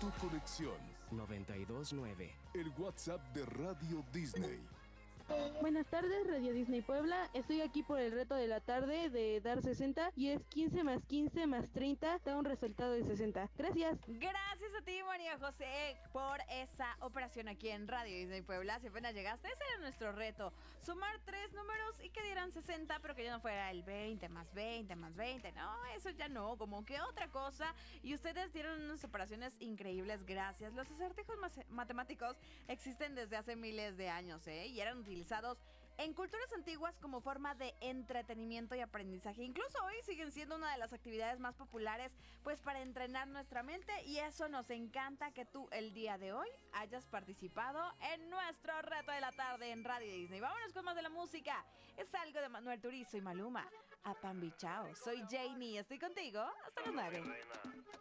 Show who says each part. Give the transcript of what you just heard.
Speaker 1: tu conexión.
Speaker 2: 929.
Speaker 1: El WhatsApp de Radio Disney.
Speaker 3: Buenas tardes, Radio Disney Puebla. Estoy aquí por el reto de la tarde de dar 60 y es 15 más 15 más 30, da un resultado de 60. Gracias.
Speaker 4: Gracias a ti, María José, por esa operación aquí en Radio Disney Puebla. Si apenas llegaste, ese era nuestro reto. Sumar 3 números y que dieran 60, pero que ya no fuera el 20 más 20 más 20. No, eso ya no, como que otra cosa. Y ustedes dieron unas operaciones increíbles, gracias. Los acertijos matemáticos existen desde hace miles de años, y eran utilizados en culturas antiguas como forma de entretenimiento y aprendizaje. Incluso hoy siguen siendo una de las actividades más populares, pues para entrenar nuestra mente, y eso nos encanta que tú el día de hoy hayas participado en nuestro reto de la tarde en Radio Disney. Vámonos con más de la música. Es algo de Manuel Turizo y Maluma. A Pambi, chao. Soy Jamie, estoy contigo hasta las 9.